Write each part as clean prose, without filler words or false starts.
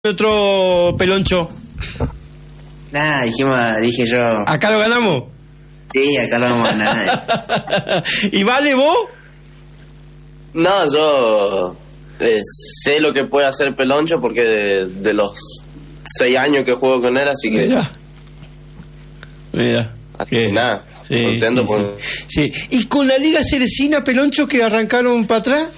otro Peloncho? Nada, dije yo. ¿Acá lo ganamos? Sí, acá lo vamos a ganar. ¿Y vale vos? No, yo sé lo que puede hacer Peloncho porque de los 6 años que juego con él, así que... Mira. Así que nada, Sí, contento sí, por... sí. ¿Y con la Liga Ceresina, Peloncho, que arrancaron para atrás?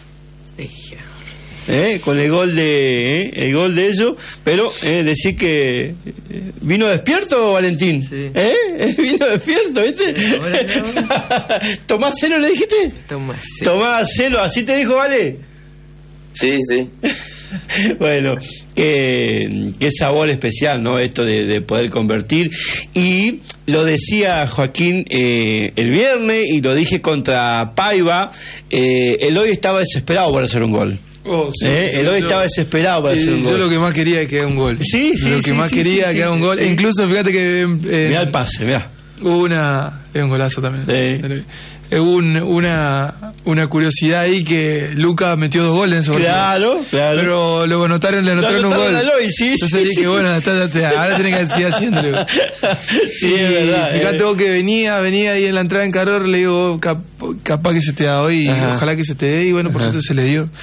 Con el gol de ellos, pero decir que vino despierto, Valentín. Sí. Vino despierto, ¿viste? Sí, ahora. ¿Tomás celo le dijiste? Tomás celo, así te dijo, ¿vale? Sí. Bueno, qué sabor especial, ¿no? Esto de poder convertir. Y lo decía Joaquín el viernes, y lo dije contra Paiva. Eloy estaba desesperado por hacer un gol. Sí, Eloy estaba desesperado para hacer un gol. Yo lo que más quería es que haga un gol. Sí, lo que más quería que haga un gol. Sí. Incluso fíjate que Mirá el pase, mirá. hubo es un golazo también. Sí. Hubo una curiosidad ahí, que Luca metió 2 goles en ese partido. Claro. Pero luego le anotaron un gol. A Eloy, sí. Entonces dije, bueno, ahora tenés que seguir haciéndolo. Sí, es verdad. Fíjate vos que venía ahí en la entrada en calor, le digo, capaz que se te da hoy, ojalá que se te dé, y bueno, por suerte se le dio.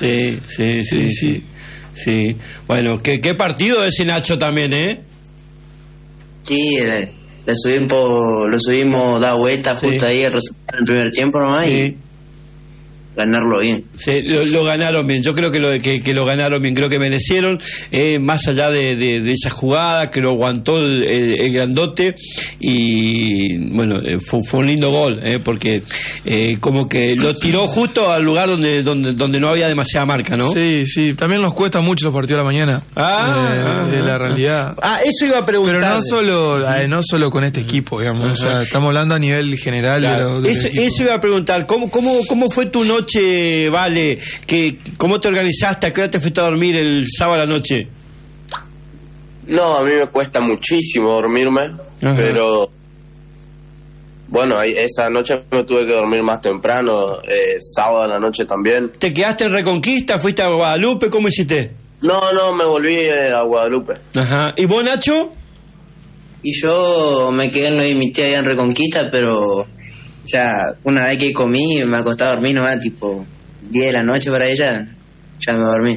Sí. Bueno, qué partido ese, Nacho, también, ¿eh? Sí, lo subimos, da vuelta justo ahí el resultado en el primer tiempo nomás y ganarlo bien. Sí, lo ganaron bien. Yo creo que lo ganaron bien. Creo que merecieron, más allá de esa jugada que lo aguantó el grandote. Y bueno, fue un lindo gol, porque como que lo tiró justo al lugar donde no había demasiada marca, ¿no? Sí. También nos cuesta mucho los partidos de la mañana. Es la realidad. Eso iba a preguntar. Pero no solo con este equipo, digamos. O sea, estamos hablando a nivel general. Claro. Eso iba a preguntar. ¿Cómo fue tu noche, Vale? ¿Cómo te organizaste? ¿A qué hora te fuiste a dormir el sábado a la noche? No, a mí me cuesta muchísimo dormirme, pero bueno, esa noche me tuve que dormir más temprano, sábado a la noche también. ¿Te quedaste en Reconquista? ¿Fuiste a Guadalupe? ¿Cómo hiciste? No, me volví a Guadalupe. Ajá. ¿Y vos, Nacho? Y yo me quedé en lo de mi tía allá en Reconquista, pero ya una vez que comí me acosté a dormir nomás, tipo 10 de la noche para ella, ya me dormí.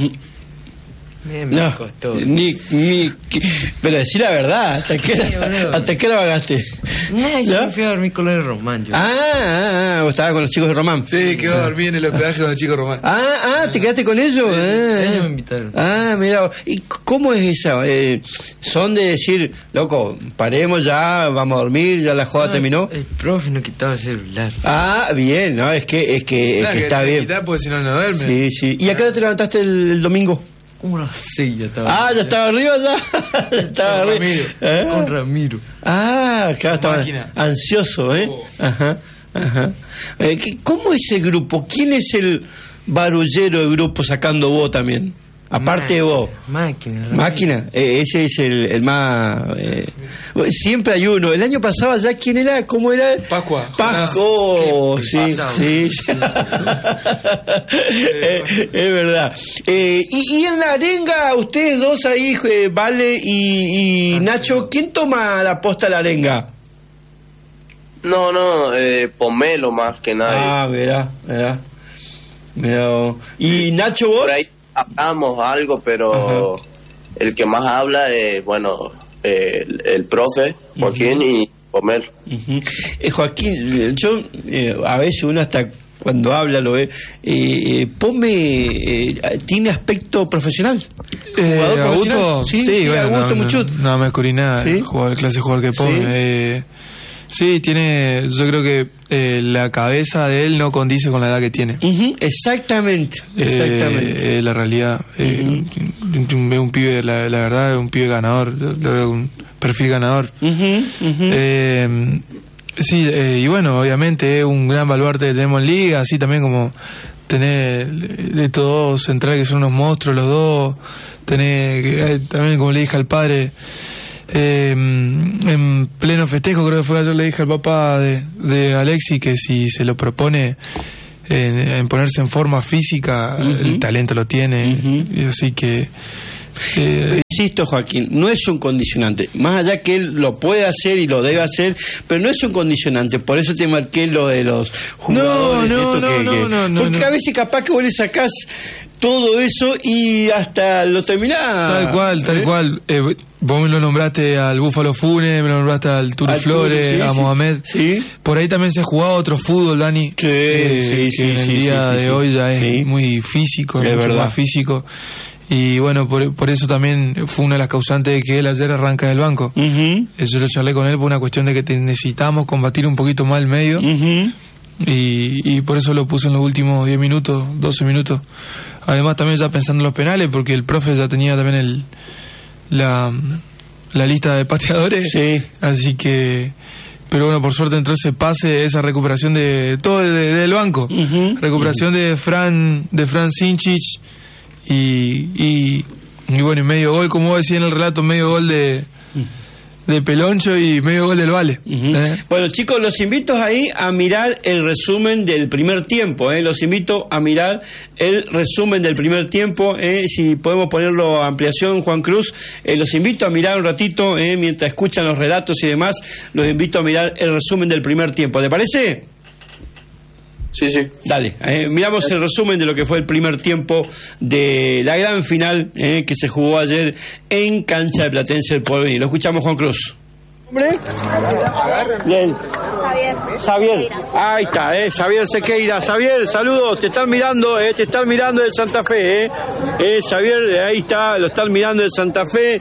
Me costó. Pero decí la verdad, ¿hasta qué hora vagaste? Yo me fui a dormir con los de Román. Vos estabas con los chicos de Román. Sí, quedó a dormir en el hospedaje con los chicos de Román. ¿Te quedaste con ellos? Ellos me invitaron. Mira, ¿y cómo es esa? ¿Son de decir, loco, paremos ya, vamos a dormir, ya la joda terminó? El profe no quitaba el celular. Bien, no, es que está bien. Porque si no duerme. Sí. ¿Y a qué hora te levantaste el domingo? Como las 6 ya estaba. Ya estaba arriba ya. Estaba arriba. Con Ramiro. Claro, estaba ansioso, Ajá. ¿Cómo es el grupo? ¿Quién es el barullero del grupo, sacando vos también? Aparte de vos. Máquina. Ese es el más... siempre hay uno. El año pasado ya, ¿quién era? ¿Cómo era? Pascua. Sí. Es verdad. Y en la arenga, ustedes dos ahí, Vale y Nacho, ¿quién toma la posta de la arenga? No, Pomelo más que nada. Mirá. ¿Y Nacho, vos? Por ahí hablamos algo, pero el que más habla es, el profe, Joaquín, y Pomelo. Joaquín, yo a veces uno hasta cuando habla lo ve. Pome tiene aspecto profesional. ¿Augusto? Sí, Augusto Muchut. No me descubrí nada. ¿Sí? El clase de jugador que Pome. Sí, yo creo que la cabeza de él no condice con la edad que tiene. Exactamente. La realidad. Un pibe, la verdad, un pibe ganador. Lo veo un perfil ganador. Y bueno, obviamente es un gran baluarte que tenemos en Liga, así también como tener de estos dos centrales que son unos monstruos los dos, tener también, como le dije al padre, en pleno festejo, creo que fue ayer, le dije al papá de Alexi que si se lo propone en ponerse en forma física, el talento lo tiene, y así que Insisto, Joaquín, no es un condicionante. Más allá que él lo puede hacer y lo debe hacer, pero no es un condicionante. Por eso te marqué lo de los jugadores. No, porque a veces capaz que vos le sacás todo eso y hasta lo terminás. Tal cual. Vos me lo nombraste al Búfalo Funes, me lo nombraste al Turi Flores, a Mohamed. Sí. Por ahí también se ha jugado otro fútbol, Dani. Sí, el día de hoy ya es muy físico, es mucho más físico. Y bueno, por eso también fue una de las causantes de que él ayer arranca del banco. Yo lo charlé con él por una cuestión de que necesitamos combatir un poquito más el medio. Y por eso lo puse en los últimos 10 minutos, 12 minutos. Además también ya pensando en los penales, porque el profe ya tenía también la lista de pateadores. Sí. Así que... Pero bueno, por suerte entró ese pase, esa recuperación de todo del banco. Recuperación de Fran Sinčić y bueno, y medio gol, como vos decías en el relato, medio gol de Peloncho y medio gol del Vale. Bueno, chicos, los invito ahí a mirar el resumen del primer tiempo. Los invito a mirar el resumen del primer tiempo. Si podemos ponerlo a ampliación, Juan Cruz. Los invito a mirar un ratito, mientras escuchan los relatos y demás. Los invito a mirar el resumen del primer tiempo. ¿Le parece? Sí. Dale, miramos el resumen de lo que fue el primer tiempo de la gran final que se jugó ayer en cancha de Platense del Porvenir. Lo escuchamos, Juan Cruz. Bien. Xavier. Ahí está, Xavier Sequeira. Xavier, saludos, te están mirando de Santa Fe, Xavier, ahí está, lo están mirando de Santa Fe.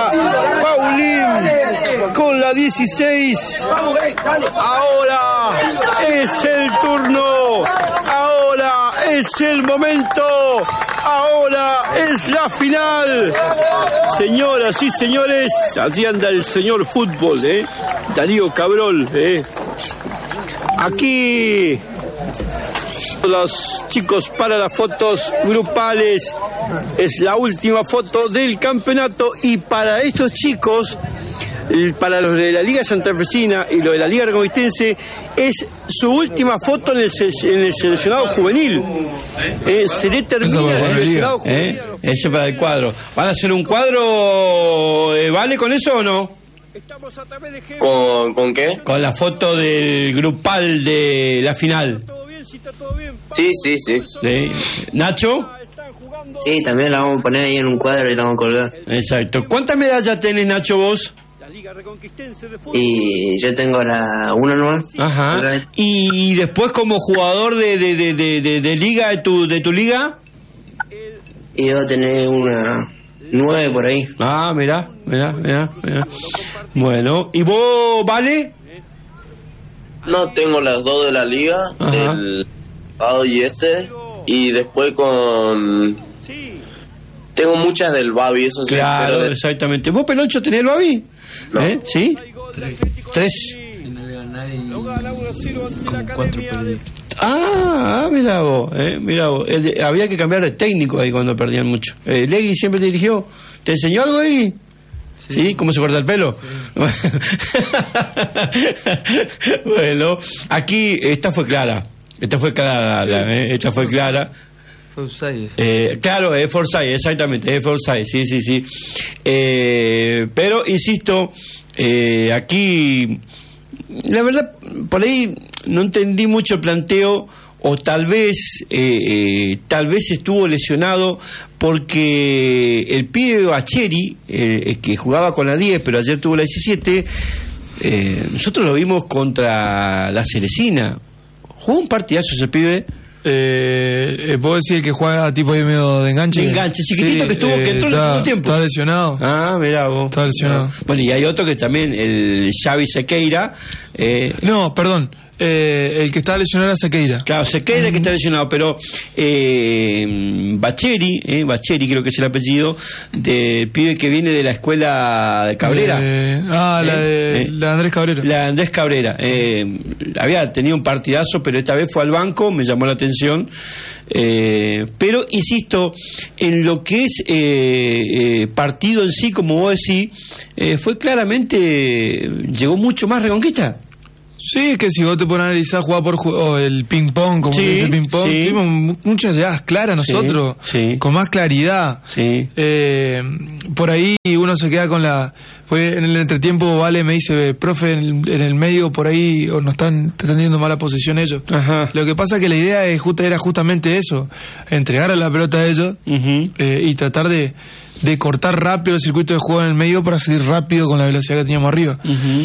Paulín con la 16. Ahora es el turno. Ahora es el momento. Ahora es la final. Señoras y señores, allí anda el señor fútbol, Darío Cabrol, Aquí los chicos para las fotos grupales. Es la última foto del campeonato y para estos chicos, para los de la Liga Santafesina y los de la Liga Reconquistense, es su última foto en el seleccionado juvenil. Se le termina el seleccionado juvenil. Ese para el cuadro. ¿Van a hacer un cuadro? ¿Vale con eso o no? ¿Con qué? Con la foto del grupal de la final. Sí. ¿Nacho? Sí, también la vamos a poner ahí en un cuadro y la vamos a colgar. Exacto. ¿Cuántas medallas tenés, Nacho, vos? Y yo tengo la 1 nomás. Ajá. ¿Y después como jugador de liga, de tu liga? Y yo tenés una 9 por ahí. Ah, mirá. Bueno, ¿y vos, Vale? No, tengo las 2 de la liga, del lado y después tengo muchas del Babi, eso sí. Claro, exactamente. ¿Vos, Peloncho, tenés el Babi? No. ¿Sí? 3. Mira vos, había que cambiar de técnico ahí cuando perdían mucho. Legui siempre te dirigió. ¿Te enseñó algo ahí? ¿Sí? ¿Cómo se corta el pelo? Sí. Bueno, aquí esta fue clara. Fue clara. Claro, es Forsyth, exactamente, es Forsyth, sí. Pero, insisto, aquí, la verdad, por ahí no entendí mucho el planteo, o tal vez estuvo lesionado porque el pibe Bacheri, que jugaba con la 10, pero ayer tuvo la 17, nosotros lo vimos contra la Ceresina. Jugó un partidazo ese pibe. ¿Puedo decir que juega tipo de medio de enganche? De enganche, chiquitito, que entró en el segundo tiempo. Está lesionado. Mirá vos. Está lesionado. Bueno, y hay otro que también, el Xavi Sequeira. No, perdón. El que está lesionado es Sequeira. Claro, Sequeira que está lesionado, pero Bacheri creo que es el apellido, del pibe que viene de la escuela de Cabrera. La de Andrés Cabrera. La de Andrés Cabrera. Había tenido un partidazo, pero esta vez fue al banco, me llamó la atención. Pero insisto, en lo que es partido en sí, como vos decís, fue claramente, llegó mucho más Reconquista. Sí, que si vos te pones a analizar jugar o el ping-pong, como dice el ping-pong, tuvimos muchas llegadas claras nosotros, con más claridad. Por ahí uno se queda con en el entretiempo Vale me dice, profe, en el medio por ahí nos están teniendo mala posición ellos. Ajá. Lo que pasa es que la idea era justamente eso, entregar la pelota a ellos y tratar de cortar rápido el circuito de juego en el medio para seguir rápido con la velocidad que teníamos arriba.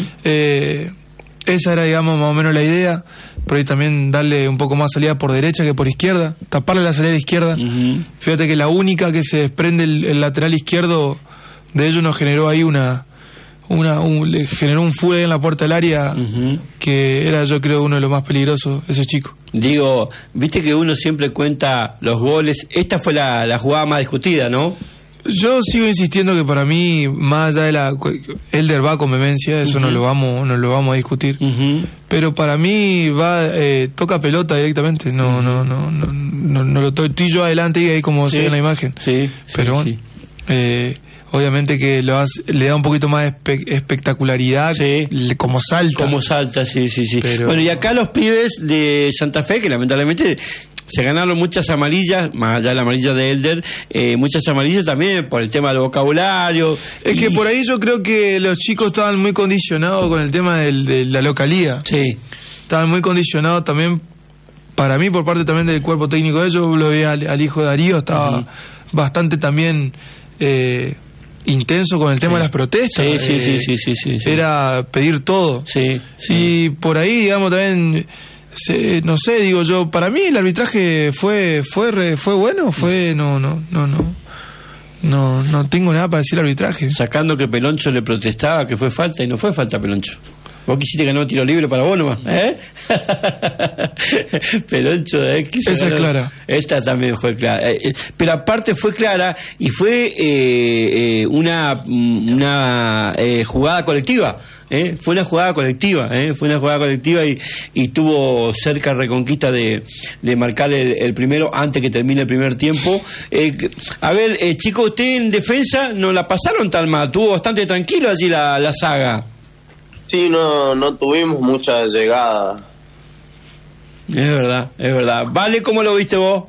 Esa era, digamos, más o menos la idea. Por ahí también darle un poco más salida por derecha que por izquierda, taparle la salida izquierda. Fíjate que la única que se desprende el lateral izquierdo de ellos nos generó ahí le generó un fuego en la puerta del área que era, yo creo, uno de los más peligrosos, ese chico. Digo, viste que uno siempre cuenta los goles. Esta fue la jugada más discutida, ¿no? Yo sigo insistiendo que para mí, más allá de Elder va con vehemencia, eso no lo vamos a discutir. Pero para mí toca pelota directamente, no lo estoy yo adelante y ahí como se ve en la imagen. Pero bueno, obviamente que le da un poquito más de espectacularidad, como salta. Sí. Pero... Bueno, y acá los pibes de Santa Fe, que lamentablemente se ganaron muchas amarillas, más allá de la amarilla de Elder, muchas amarillas también por el tema del vocabulario. Es que por ahí yo creo que los chicos estaban muy condicionados con el tema de la localía. Estaban muy condicionados también, para mí, por parte también del cuerpo técnico de ellos. Lo vi al hijo de Darío, estaba bastante también intenso con el tema de las protestas. Sí. Era pedir todo. Y por ahí, digamos, también... no sé, digo yo, para mí el arbitraje fue bueno, no tengo nada para decir arbitraje. Sacando que Peloncho le protestaba que fue falta y no fue falta, Peloncho. Vos quisiste ganar un tiro libre para vos nomás, Peloncho de X. Esa es clara. Esta también fue clara. Pero aparte fue clara y fue una jugada colectiva. Fue una jugada colectiva y tuvo cerca Reconquista de marcar el primero antes que termine el primer tiempo. A ver, chicos, usted en defensa no la pasaron tan mal, tuvo bastante tranquilo allí la saga. Sí, no tuvimos mucha llegada. Es verdad. Vale, ¿cómo lo viste vos?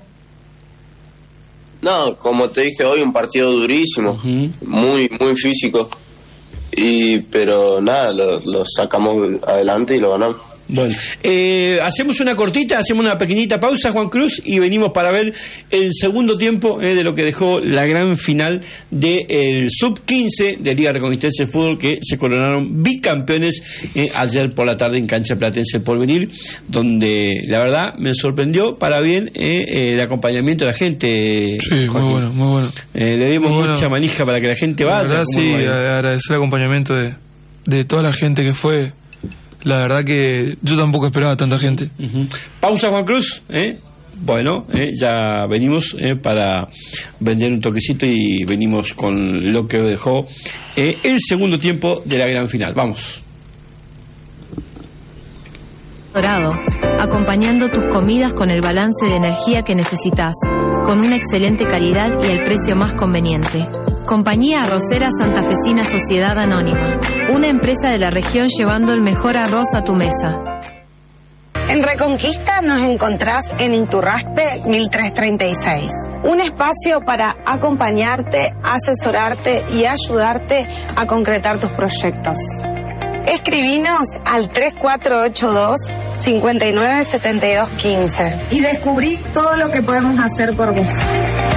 No, como te dije hoy, un partido durísimo, muy físico. Pero nada, lo sacamos adelante y lo ganamos. Bueno, hacemos una pequeñita pausa, Juan Cruz, y venimos para ver el segundo tiempo de lo que dejó la gran final del Sub-15 de Liga Reconquistense de Fútbol, que se coronaron bicampeones ayer por la tarde en Cancha Platense Porvenir, donde la verdad me sorprendió para bien el acompañamiento de la gente. Sí, Joaquín. Muy bueno. Le dimos mucha manija para que la gente vaya. La verdad, sí, agradecer el acompañamiento de toda la gente que fue. La verdad que yo tampoco esperaba tanta gente. Pausa, Juan Cruz. Bueno, ya venimos para vender un toquecito y venimos con lo que dejó el segundo tiempo de la gran final. Vamos. Dorado, acompañando tus comidas con el balance de energía que necesitas, con una excelente calidad y el precio más conveniente. Compañía Arrocera Santafesina Sociedad Anónima, una empresa de la región llevando el mejor arroz a tu mesa. En Reconquista nos encontrás en Inturraspe 1336, un espacio para acompañarte, asesorarte y ayudarte a concretar tus proyectos. Escribinos al 3482-597215 y descubrí todo lo que podemos hacer por vos.